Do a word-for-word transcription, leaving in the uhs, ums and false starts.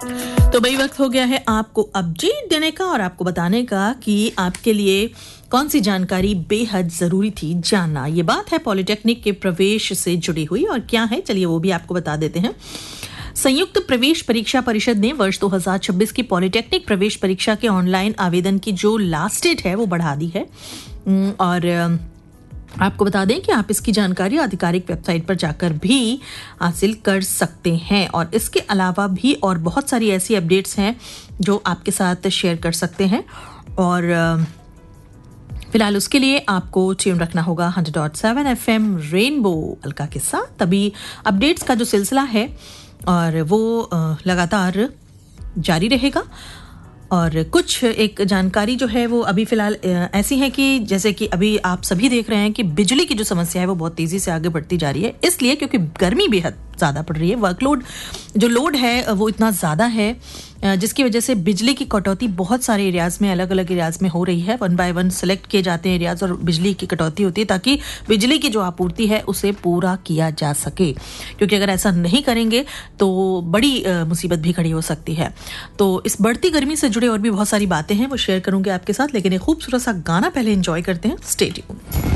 तो भाई वक्त हो गया है आपको अपडेट देने का और आपको बताने का कि आपके लिए कौन सी जानकारी बेहद जरूरी थी जानना। ये बात है पॉलिटेक्निक के प्रवेश से जुड़ी हुई और क्या है चलिए वो भी आपको बता देते हैं। संयुक्त प्रवेश परीक्षा परिषद ने वर्ष दो हज़ार छब्बीस की पॉलिटेक्निक प्रवेश परीक्षा के ऑनलाइन आवेदन की जो लास्ट डेट है वो बढ़ा दी है और आपको बता दें कि आप इसकी जानकारी आधिकारिक वेबसाइट पर जाकर भी हासिल कर सकते हैं और इसके अलावा भी और बहुत सारी ऐसी अपडेट्स हैं जो आपके साथ शेयर कर सकते हैं और फिलहाल उसके लिए आपको ट्यून रखना होगा hundred point seven FM rainbow Alka के साथ। तभी अपडेट्स का जो सिलसिला है और वो लगातार जारी रहेगा और कुछ एक जानकारी जो है वो अभी फिलहाल ऐसी है कि जैसे कि अभी आप सभी देख रहे हैं कि बिजली की जो समस्या है वो बहुत तेजी से आगे बढ़ती जा रही है, इसलिए क्योंकि गर्मी बेहद ज़्यादा पड़ रही है। वर्कलोड जो लोड है वो इतना ज़्यादा है जिसकी वजह से बिजली की कटौती बहुत सारे एरियाज़ में अलग अलग एरियाज़ में हो रही है। वन बाय वन सेलेक्ट किए जाते हैं एरियाज़ और बिजली की कटौती होती है ताकि बिजली की जो आपूर्ति है उसे पूरा किया जा सके, क्योंकि अगर ऐसा नहीं करेंगे तो बड़ी मुसीबत भी खड़ी हो सकती है। तो इस बढ़ती गर्मी से जुड़े और भी बहुत सारी बातें हैं वो शेयर करूंगी आपके साथ, लेकिन एक खूबसूरत सा गाना पहले एंजॉय करते हैं। Stay tuned.